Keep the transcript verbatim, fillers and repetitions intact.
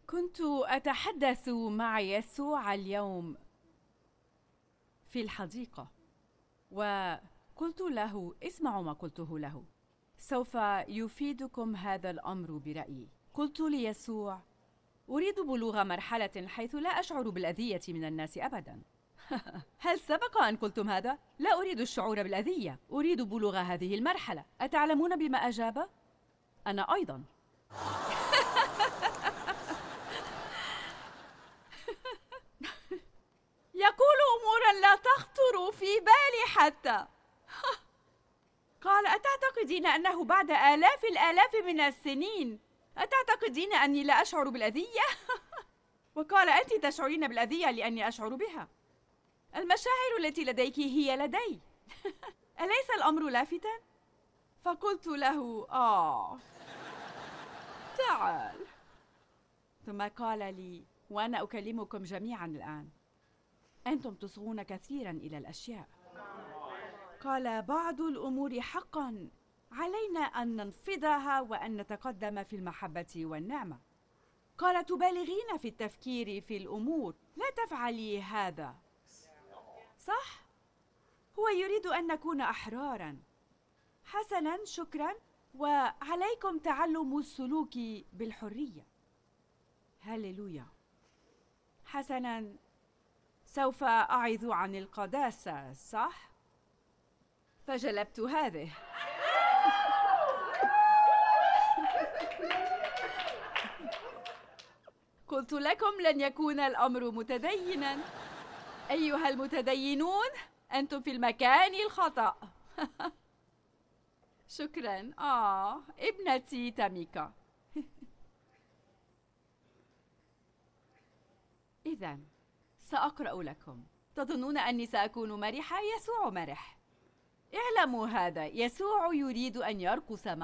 كنت أتحدث مع يسوع اليوم في الحديقة، وقلت له: اسمعوا ما قلته له، سوف يفيدكم هذا الأمر برأيي. قلت ليسوع: أريد بلوغ مرحلة حيث لا أشعر بالأذية من الناس أبداً. هل سبق أن قلتم هذا؟ لا أريد الشعور بالأذية، أريد بلوغ هذه المرحلة. أتعلمون بما أجاب؟ أنا أيضاً. يقول أموراً لا تخطر في بالي حتى. قال: أتعتقدين أنه بعد آلاف الآلاف من السنين أتعتقدين أني لا أشعر بالأذية؟ وقال: أنت تشعرين بالأذية لأني أشعر بها. المشاعر التي لديك هي لدي. أليس الأمر لافتاً؟ فقلت له: آه، تعال. ثم قال لي، وأنا أكلمكم جميعاً الآن: أنتم تصغون كثيراً إلى الأشياء. قال: بعض الأمور حقاً علينا أن ننفذها وأن نتقدم في المحبة والنعمة. قال: تبالغين في التفكير في الأمور، لا تفعلي هذا. صح؟ هو يريد أن نكون أحراراً. حسناً، شكراً، وعليكم تعلم السلوك بالحرية. هاليلويا. حسناً، سوف أعظ عن القداسة، صح؟ فجلبت هذه. قلت لكم لن يكون الأمر متديناً. أيها المتدينون، أنتم في المكان الخطأ. شكراً. آه، ابنتي تاميكا. إذن سأقرأ لكم. تظنون أني سأكون مرحة؟ يسوع مرح. اعلموا هذا: يسوع يريد أن يرقص